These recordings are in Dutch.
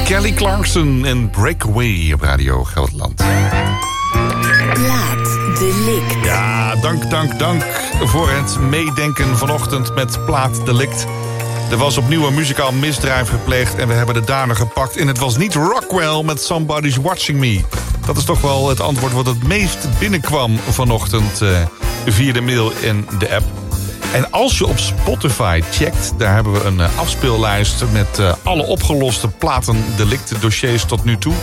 Kelly Clarkson en Breakaway op Radio Gelderland. Plaatdelict. Ja, dank voor het meedenken vanochtend met Plaatdelict. Er was opnieuw een muzikaal misdrijf gepleegd en we hebben de dader gepakt. En het was niet Rockwell met Somebody's Watching Me. Dat is toch wel het antwoord wat het meest binnenkwam vanochtend via de mail en de app. En als je op Spotify checkt, daar hebben we een afspeellijst met alle opgeloste Plaatdelict dossiers tot nu toe.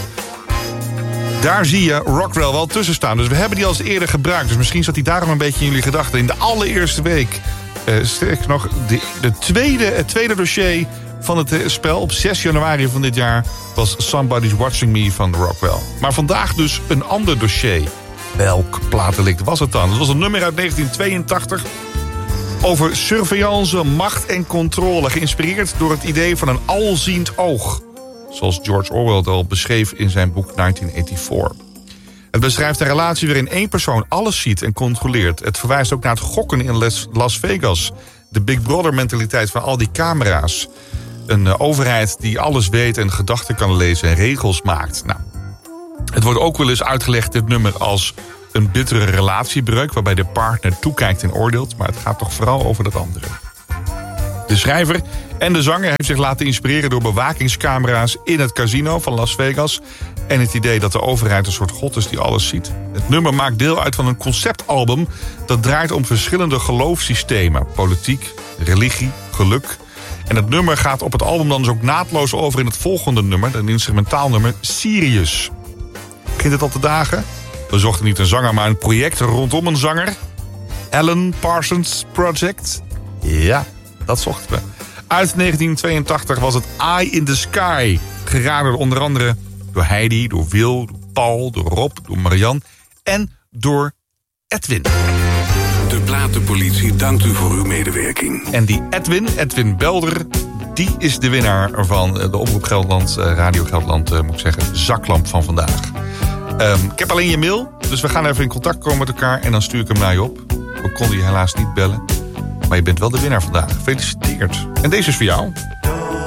Daar zie je Rockwell wel tussen staan. Dus we hebben die al eens eerder gebruikt. Dus misschien zat hij daarom een beetje in jullie gedachten. In de allereerste week, sterker nog, het tweede dossier van het spel op 6 januari van dit jaar was Somebody's Watching Me van Rockwell. Maar vandaag dus een ander dossier. Welk plaatdelict was het dan? Het was een nummer uit 1982 over surveillance, macht en controle, geïnspireerd door het idee van een alziend oog. Zoals George Orwell al beschreef in zijn boek 1984. Het beschrijft een relatie waarin één persoon alles ziet en controleert. Het verwijst ook naar het gokken in Las Vegas. De Big Brother mentaliteit van al die camera's. Een overheid die alles weet en gedachten kan lezen en regels maakt. Nou, het wordt ook wel eens uitgelegd, dit nummer, als een bittere relatiebreuk waarbij de partner toekijkt en oordeelt. Maar het gaat toch vooral over dat andere. De schrijver en de zanger heeft zich laten inspireren door bewakingscamera's in het casino van Las Vegas en het idee dat de overheid een soort god is die alles ziet. Het nummer maakt deel uit van een conceptalbum dat draait om verschillende geloofssystemen, politiek, religie, geluk. En het nummer gaat op het album dan dus ook naadloos over in het volgende nummer, een instrumentaal nummer, Sirius. Begint het al te dagen? We zochten niet een zanger, maar een project rondom een zanger. Alan Parsons Project. Ja, dat zochten we. Uit 1982 was het Eye in the Sky. Geraden onder andere door Heidi, door Wil, door Paul, door Rob, door Marianne en door Edwin. De Platenpolitie dankt u voor uw medewerking. En die Edwin Belder, die is de winnaar van de Omroep Gelderland, Radio Gelderland, moet ik zeggen, zaklamp van vandaag. Ik heb alleen je mail, dus we gaan even in contact komen met elkaar en dan stuur ik hem naar je op. We konden je helaas niet bellen, maar je bent wel de winnaar vandaag. Gefeliciteerd. En deze is voor jou.